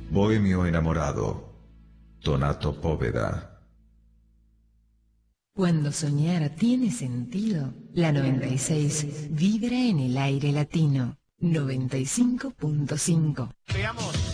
Bohemio enamorado. Donato Poveda. Cuando soñar tiene sentido, la 96 vibra en el aire latino. 95.5. Veamos.